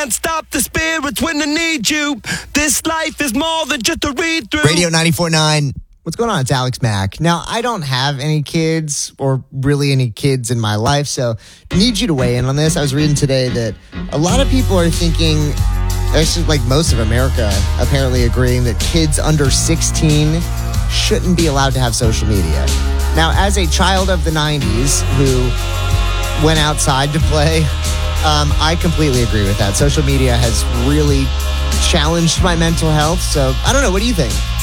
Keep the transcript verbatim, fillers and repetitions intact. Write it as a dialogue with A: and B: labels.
A: can't stop the spirits when they need you. This life is more than just a read through.
B: Radio ninety-four point nine. What's going on? It's Alex Mack. Now, I don't have any kids or really any kids in my life, so I need you to weigh in on this. I was reading today that a lot of people are thinking, actually like most of America, apparently agreeing that kids under sixteen shouldn't be allowed to have social media. Now, as a child of the nineties who went outside to play, um, I completely agree with that. Social media has really challenged my mental health, so I don't know. What do you think?